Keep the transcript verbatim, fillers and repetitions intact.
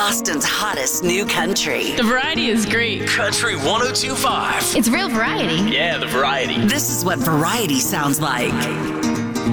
Austin's hottest new country. The variety is great. Country one oh two point five. It's real variety. Yeah, the variety. This is what variety sounds like.